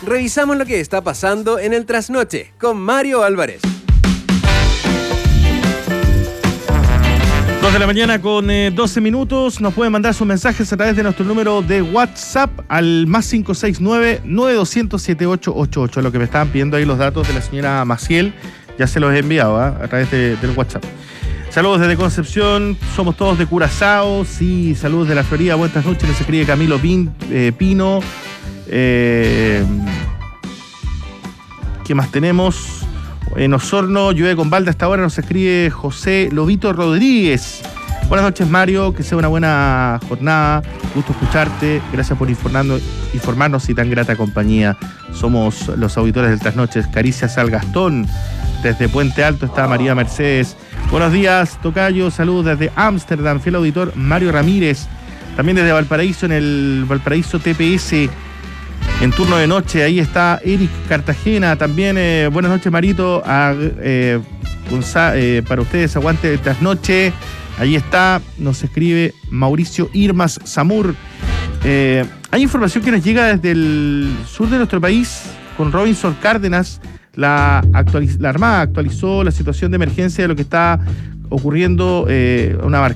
revisamos lo que está pasando en el Trasnoche con Mario Álvarez. 2 de la mañana con 12 minutos. Nos pueden mandar sus mensajes a través de nuestro número de WhatsApp al más 569-9200-7888. Lo que me estaban pidiendo ahí los datos de la señora Maciel, ya se los he enviado a través del WhatsApp. Saludos desde Concepción, somos todos de Curazao. Sí, saludos de la Florida, buenas noches. Les escribe Camilo Pino. ¿Qué más tenemos? En Osorno, llueve con balde hasta ahora, nos escribe José Lobito Rodríguez. Buenas noches, Mario, que sea una buena jornada. Gusto escucharte, gracias por informarnos y tan grata compañía. Somos los auditores del Trasnoches. Caricias al Gastón. Desde Puente Alto está María Mercedes. Buenos días, tocayo, saludos desde Ámsterdam, fiel auditor Mario Ramírez. También desde Valparaíso, en el Valparaíso TPS. En turno de noche, ahí está Eric Cartagena. También, buenas noches, Marito. Para ustedes, aguante el Trasnoche. Ahí está, nos escribe Mauricio Irmas Zamur. Hay información que nos llega desde el sur de nuestro país con Robinson Cárdenas. La Armada actualizó la situación de emergencia de lo que está ocurriendo, una